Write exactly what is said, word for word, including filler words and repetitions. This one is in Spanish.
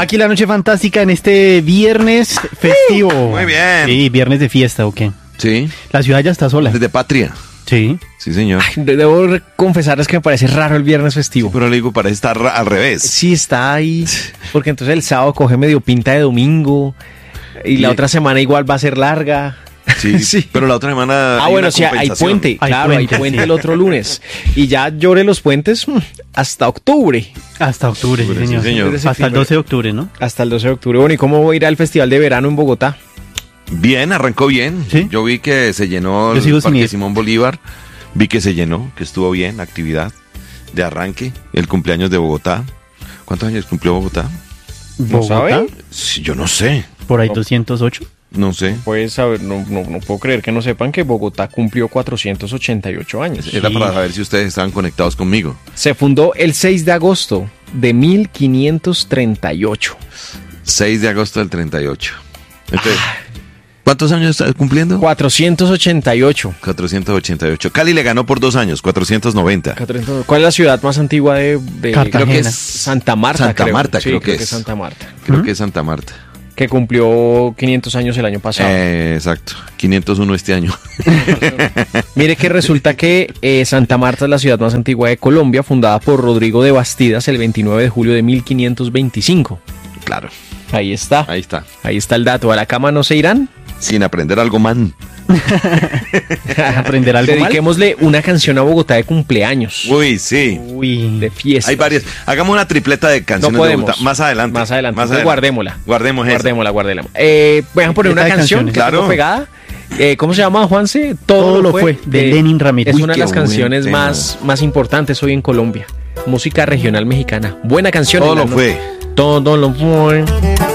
Aquí la noche fantástica en este viernes festivo. Muy bien. Sí, viernes de fiesta, ¿o qué? Sí. La ciudad ya está sola. Desde Patria. Sí. Sí, señor. Ay, debo confesarles que me parece raro el viernes festivo. Pero le digo, parece estar al revés. Sí, está ahí. Porque entonces el sábado coge medio pinta de domingo. Y, y la otra semana igual va a ser larga. Sí, sí. Pero la otra semana. Ah, hay bueno, una sí, hay compensación. puente. Hay Claro, puente, hay puente sí. el otro lunes. Y ya lloré los puentes mm, hasta octubre. Hasta octubre, sí, Octubre, sí, señor. señor. Hasta el Septiembre. doce de octubre, ¿no? Hasta el doce de octubre. Bueno, ¿y cómo voy a ir al Festival de Verano en Bogotá? Bien, arrancó bien. ¿Sí? Yo vi que se llenó Yo el sigo sin Parque ir. Simón Bolívar. Vi que se llenó, que estuvo bien, actividad de arranque. El cumpleaños de Bogotá. ¿Cuántos años cumplió Bogotá? ¿No sabe? Sí, yo no sé. Por ahí doscientos ocho. No sé. Pues, a ver, no, no, no puedo creer que no sepan que Bogotá cumplió cuatrocientos ochenta y ocho años. Era Sí. para saber si ustedes estaban conectados conmigo. Se fundó el seis de agosto de mil quinientos treinta y ocho. seis de agosto del treinta y ocho. Entonces, ¿cuántos años está cumpliendo? cuatrocientos ochenta y ocho. cuatrocientos ochenta y ocho. Cali le ganó por dos años, cuatrocientos noventa. ¿Cuál es la ciudad más antigua de, de Cartagena. creo que es Santa Marta? Santa creo. Marta, Sí, creo que es. Santa Marta. Creo ¿Mm? que es Santa Marta. Que cumplió quinientos años el año pasado. Eh, exacto. quinientos uno este año. Mire que resulta que eh, Santa Marta es la ciudad más antigua de Colombia, fundada por Rodrigo de Bastidas el veintinueve de julio de mil quinientos veinticinco. Claro. Ahí está. Ahí está. Ahí está el dato. ¿A la cama no se irán? Sin aprender algo, man. Aprender algo mal. Dediquémosle una canción a Bogotá de cumpleaños. Uy, sí. Uy. De fiesta. Hay varias. Hagamos una tripleta de canciones No de podemos. Bogotá. Más adelante. Más adelante. Más Entonces, guardémosla. Guardemos esa. Guardémosla, guardémosla. Eh, voy a poner una Tripleta de canción canciones. que Claro. tengo pegada. Eh, ¿Cómo se llama, Juanse? Todo lo fue, de Lenin Ramírez. Es Uy, una de qué las buen canciones tema. más, más importantes hoy en Colombia. Música regional mexicana. Buena canción. Todo en la lo no- fue. Todo lo fue.